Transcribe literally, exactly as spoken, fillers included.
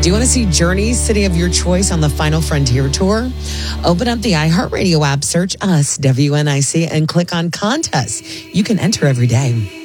Do you want to see Journey's City of Your Choice on the Final Frontier Tour? Open up the iHeartRadio app, search us, W N I C, and click on contests. You can enter every day.